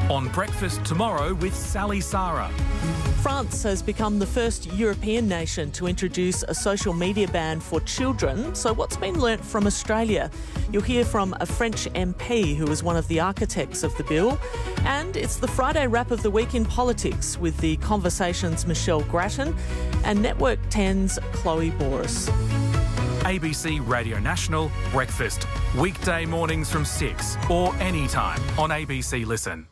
On Breakfast Tomorrow with Sally Sara. France has become the first European nation to introduce a social media ban for children. So what's been learnt from Australia? You'll hear from a French MP who was one of the architects of the bill. And it's the Friday wrap of the week in politics with the Conversation's Michelle Grattan and Network 10's Chloe Boris. ABC Radio National Breakfast. Weekday mornings from 6 or anytime on ABC Listen.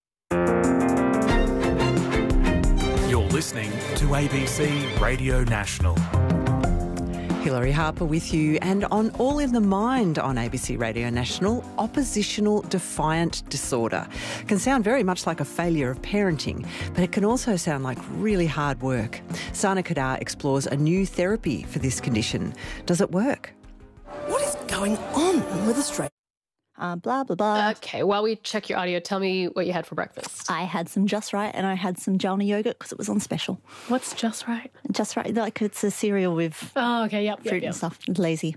You're listening to ABC Radio National. Hilary Harper with you, and on All in the Mind on ABC Radio National, oppositional defiant disorder can sound very much like a failure of parenting, but it can also sound like really hard work. Sana Kadar explores a new therapy for this condition. Does it work? What is going on with Australia? Blah, blah, blah. Okay, while we check your audio, tell me what you had for breakfast. I had some Just Right and I had some Jalna yogurt because it was on special. What's Just Right? Just Right, like it's a cereal with fruit and stuff. It's lazy.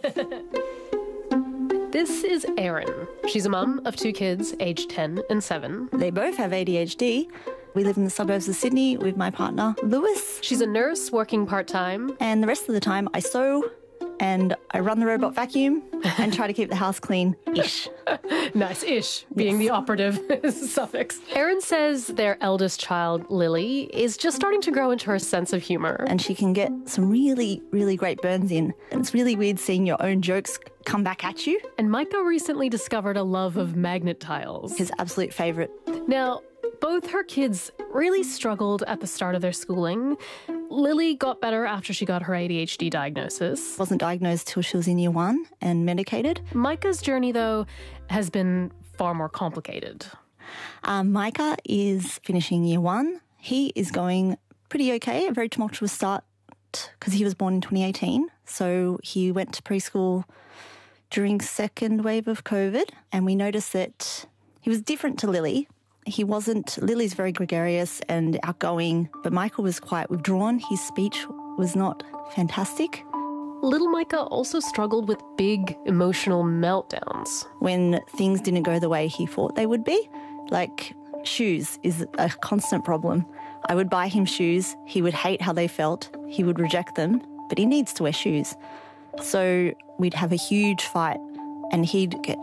This is Erin. She's a mum of 2 kids, aged 10 and 7. They both have ADHD. We live in the suburbs of Sydney with my partner, Lewis. She's a nurse working part-time. And the rest of the time I sew and I run the robot vacuum and try to keep the house clean-ish. Nice, ish, being the operative suffix. Erin says their eldest child, Lily, is just starting to grow into her sense of humour. And she can get some really, really great burns in. And it's really weird seeing your own jokes come back at you. And Micah recently discovered a love of magnet tiles. His absolute favourite. Now, both her kids really struggled at the start of their schooling. Lily got better after she got her ADHD diagnosis. Wasn't diagnosed till she was in year 1 and medicated. Micah's journey, though, has been far more complicated. Micah is finishing year 1. He is going pretty okay, a very tumultuous start because he was born in 2018. So he went to preschool during second wave of COVID, and we noticed that he was different to Lily. Lily's very gregarious and outgoing, but Micah was quite withdrawn. His speech was not fantastic. Little Micah also struggled with big emotional meltdowns. When things didn't go the way he thought they would be, like shoes is a constant problem. I would buy him shoes. He would hate how they felt. He would reject them, but he needs to wear shoes. So we'd have a huge fight and he'd get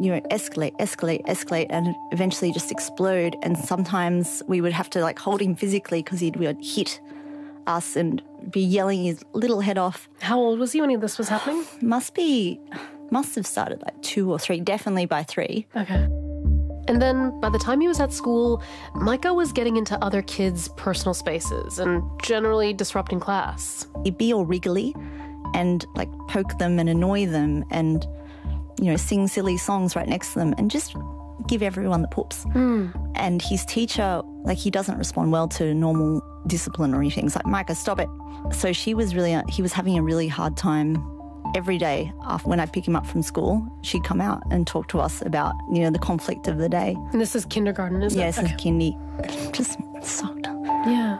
escalate, and eventually just explode. And sometimes we would have to hold him physically because he would hit us and be yelling his little head off. How old was he when this was happening? Must have started 2 or 3, definitely by 3. Okay. And then by the time he was at school, Micah was getting into other kids' personal spaces and generally disrupting class. He'd be all wriggly and poke them and annoy them and sing silly songs right next to them and just give everyone the poops. And his teacher, he doesn't respond well to normal disciplinary things. Micah, stop it. So he was having a really hard time every day. When I pick him up from school, she'd come out and talk to us about, the conflict of the day. And this is kindergarten, isn't it? Yes, it's kindy. Just sucked. Yeah.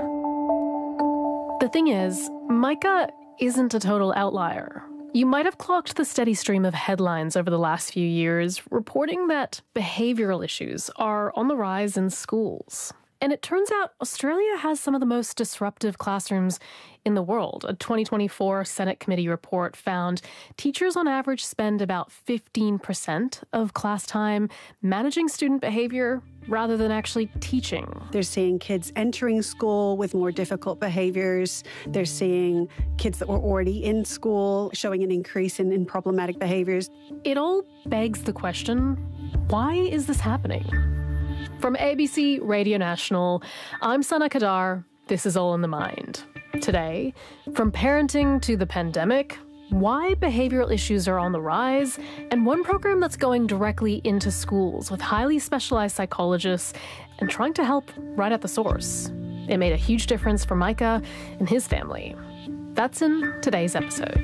The thing is, Micah isn't a total outlier. You might have clocked the steady stream of headlines over the last few years reporting that behavioural issues are on the rise in schools. And it turns out Australia has some of the most disruptive classrooms in the world. A 2024 Senate committee report found teachers on average spend about 15% of class time managing student behaviour rather than actually teaching. They're seeing kids entering school with more difficult behaviours. They're seeing kids that were already in school showing an increase in problematic behaviours. It all begs the question, why is this happening? From ABC Radio National, I'm Sana Kadar. This is All in the Mind. Today, from parenting to the pandemic, why behavioural issues are on the rise, and one program that's going directly into schools with highly specialised psychologists and trying to help right at the source. It made a huge difference for Micah and his family. That's in today's episode.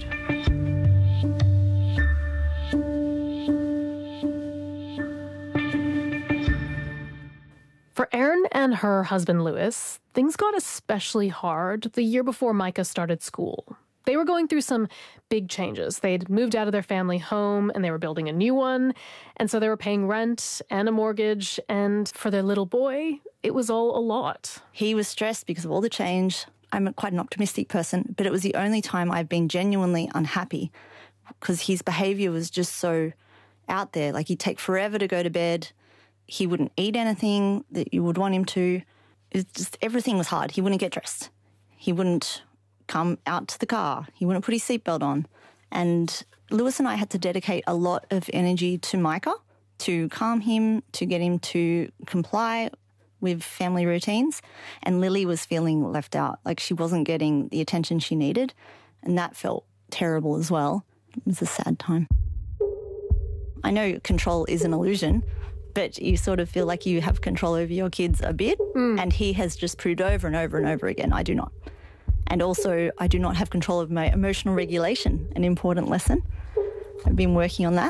For Erin and her husband Lewis, things got especially hard the year before Micah started school. They were going through some big changes. They'd moved out of their family home and they were building a new one. And so they were paying rent and a mortgage. And for their little boy, it was all a lot. He was stressed because of all the change. I'm quite an optimistic person, but it was the only time I've been genuinely unhappy because his behaviour was just so out there. Like, he'd take forever to go to bed. He wouldn't eat anything that you would want him to. It's just, everything was hard. He wouldn't get dressed. He wouldn't come out to the car. He wouldn't put his seatbelt on. And Lewis and I had to dedicate a lot of energy to Micah to calm him, to get him to comply with family routines. And Lily was feeling left out, like she wasn't getting the attention she needed. And that felt terrible as well. It was a sad time. I know control is an illusion, but you sort of feel like you have control over your kids a bit. And he has just proved over and over and over again, I do not. And also, I do not have control of my emotional regulation, an important lesson. I've been working on that.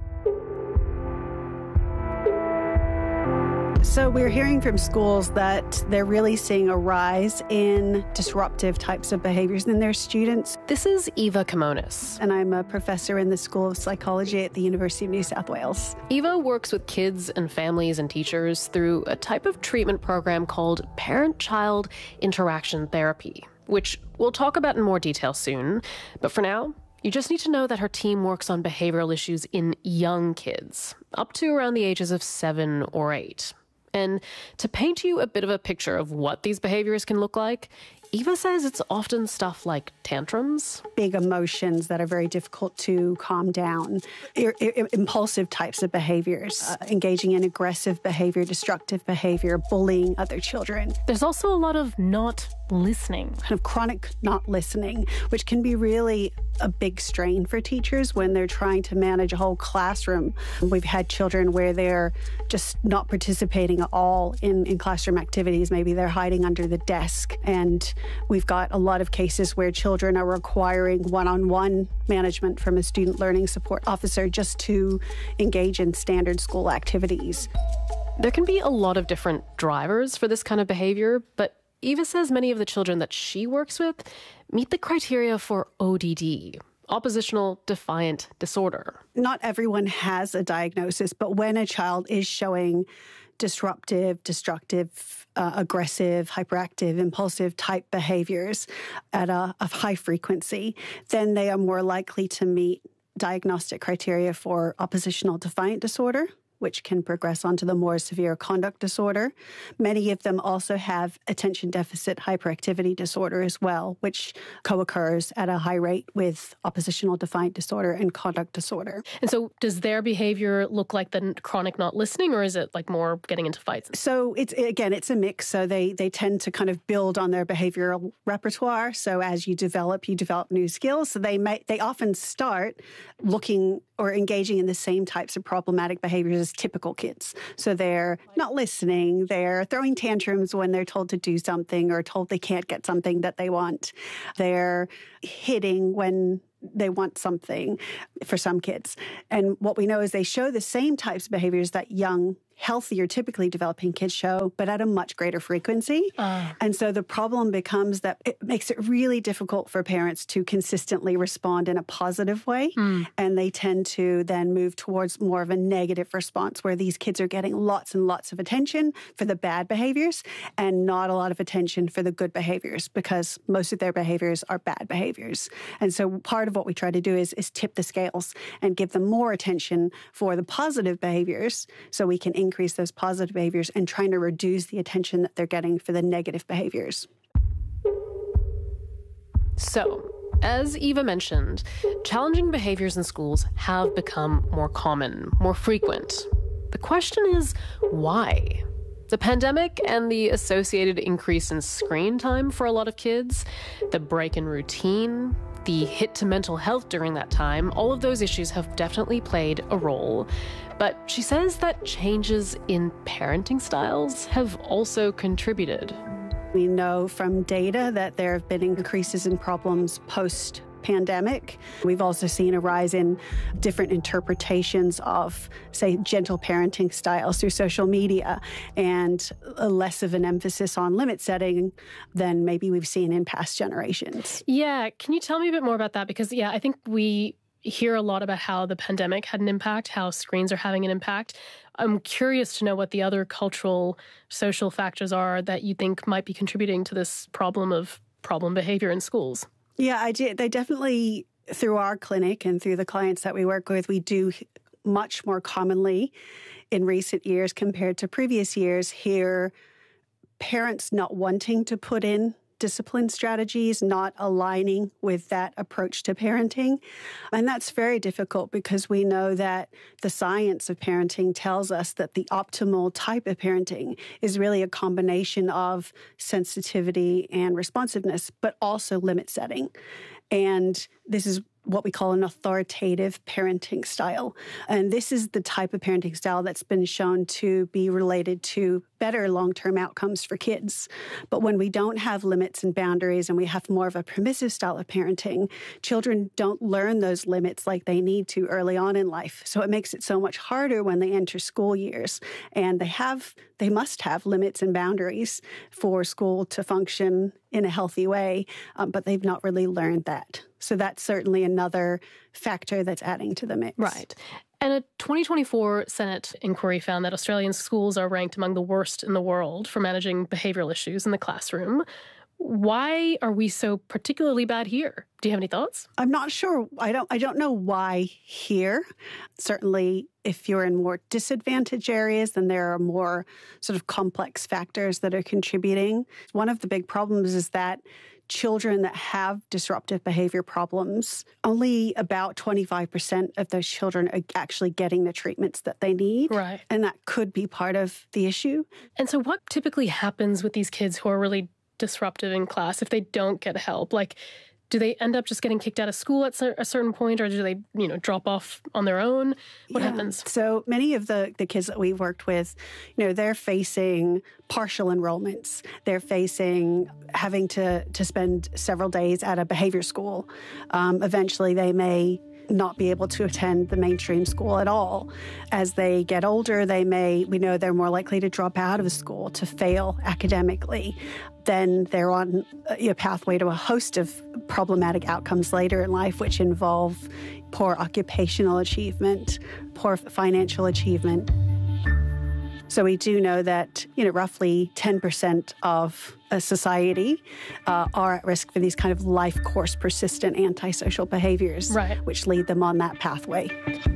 So we're hearing from schools that they're really seeing a rise in disruptive types of behaviours in their students. This is Eva Kimonis. And I'm a professor in the School of Psychology at the University of New South Wales. Eva works with kids and families and teachers through a type of treatment program called parent-child interaction therapy, which we'll talk about in more detail soon. But for now, you just need to know that her team works on behavioural issues in young kids, up to around the ages of 7 or 8. And to paint you a bit of a picture of what these behaviors can look like, Eva says it's often stuff like tantrums. Big emotions that are very difficult to calm down. Impulsive types of behaviors, engaging in aggressive behavior, destructive behavior, bullying other children. There's also a lot of not listening. Kind of chronic not listening, which can be really a big strain for teachers when they're trying to manage a whole classroom. We've had children where they're just not participating at all in classroom activities. Maybe they're hiding under the desk. And we've got a lot of cases where children are requiring one-on-one management from a student learning support officer just to engage in standard school activities. There can be a lot of different drivers for this kind of behavior, but Eva says many of the children that she works with meet the criteria for ODD, oppositional defiant disorder. Not everyone has a diagnosis, but when a child is showing disruptive, destructive, aggressive, hyperactive, impulsive type behaviors at a high frequency, then they are more likely to meet diagnostic criteria for oppositional defiant disorder, which can progress onto the more severe conduct disorder. Many of them also have attention deficit hyperactivity disorder as well, which co-occurs at a high rate with oppositional defiant disorder and conduct disorder. And so does their behavior look like the chronic not listening, or is it like more getting into fights? So it's a mix. So they tend to kind of build on their behavioral repertoire. So as you develop new skills. So they often start looking or engaging in the same types of problematic behaviors as typical kids. So they're not listening, they're throwing tantrums when they're told to do something or told they can't get something that they want. They're hitting when they want something for some kids. And what we know is they show the same types of behaviors that young, healthier, typically developing kids show, but at a much greater frequency. And so the problem becomes that it makes it really difficult for parents to consistently respond in a positive way. And they tend to then move towards more of a negative response where these kids are getting lots and lots of attention for the bad behaviors and not a lot of attention for the good behaviors because most of their behaviors are bad behaviors. And so part of what we try to do is tip the scales and give them more attention for the positive behaviors so we can increase those positive behaviors and trying to reduce the attention that they're getting for the negative behaviors. So, as Eva mentioned, challenging behaviors in schools have become more common, more frequent. The question is, why? The pandemic and the associated increase in screen time for a lot of kids, the break in routine, the hit to mental health during that time, all of those issues have definitely played a role. But she says that changes in parenting styles have also contributed. We know from data that there have been increases in problems post pandemic. We've also seen a rise in different interpretations of, say, gentle parenting styles through social media, and less of an emphasis on limit setting than maybe we've seen in past generations. Yeah. Can you tell me a bit more about that? Because, I think we hear a lot about how the pandemic had an impact, how screens are having an impact. I'm curious to know what the other cultural, social factors are that you think might be contributing to this problem behavior in schools. Yeah, they definitely, through our clinic and through the clients that we work with, we do much more commonly in recent years compared to previous years hear parents not wanting to put in discipline strategies, not aligning with that approach to parenting. And that's very difficult because we know that the science of parenting tells us that the optimal type of parenting is really a combination of sensitivity and responsiveness, but also limit setting. And this is what we call an authoritative parenting style. And this is the type of parenting style that's been shown to be related to better long-term outcomes for kids. But when we don't have limits and boundaries and we have more of a permissive style of parenting, children don't learn those limits like they need to early on in life. So it makes it so much harder when they enter school years. And they must have limits and boundaries for school to function in a healthy way, but they've not really learned that. So that's certainly another factor that's adding to the mix. Right. And a 2024 Senate inquiry found that Australian schools are ranked among the worst in the world for managing behavioral issues in the classroom. Why are we so particularly bad here? Do you have any thoughts? I'm not sure. I don't know why here. Certainly, if you're in more disadvantaged areas, then there are more sort of complex factors that are contributing. One of the big problems is that children that have disruptive behavior problems, only about 25% of those children are actually getting the treatments that they need. Right. And that could be part of the issue. And so what typically happens with these kids who are really disruptive in class if they don't get help? Like, do they end up just getting kicked out of school at a certain point, or do they, drop off on their own? What happens? So many of the kids that we've worked with, they're facing partial enrollments. They're facing having to spend several days at a behavior school. Eventually, they may not be able to attend the mainstream school at all. As they get older, we know they're more likely to drop out of school, to fail academically. Then they're on a pathway to a host of problematic outcomes later in life, which involve poor occupational achievement, poor financial achievement. So we do know that, roughly 10% of a society are at risk for these kind of life course persistent antisocial behaviors, right, which lead them on that pathway.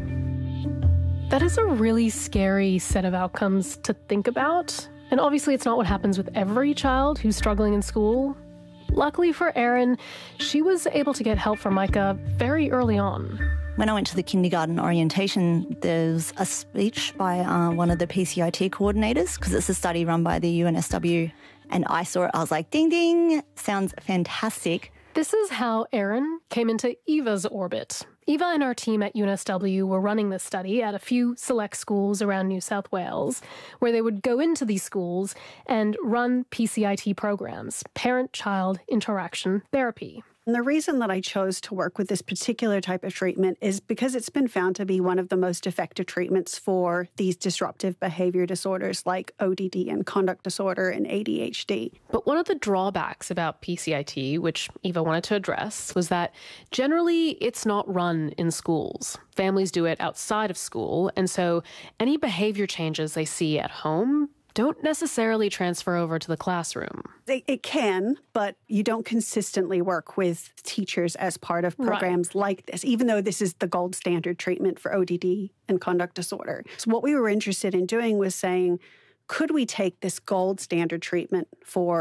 That is a really scary set of outcomes to think about. And obviously it's not what happens with every child who's struggling in school. Luckily for Erin, she was able to get help from Micah very early on. When I went to the kindergarten orientation, there's a speech by one of the PCIT coordinators, because it's a study run by the UNSW. And I saw it, I was like, ding, ding, sounds fantastic. This is how Erin came into Eva's orbit. Eva and our team at UNSW were running this study at a few select schools around New South Wales, where they would go into these schools and run PCIT programs, parent-child interaction therapy. And the reason that I chose to work with this particular type of treatment is because it's been found to be one of the most effective treatments for these disruptive behavior disorders like ODD and conduct disorder and ADHD. But one of the drawbacks about PCIT, which Eva wanted to address, was that generally it's not run in schools. Families do it outside of school, and so any behavior changes they see at home don't necessarily transfer over to the classroom. It can, but you don't consistently work with teachers as part of programs like this, even though this is the gold standard treatment for ODD and conduct disorder. So what we were interested in doing was saying, could we take this gold standard treatment for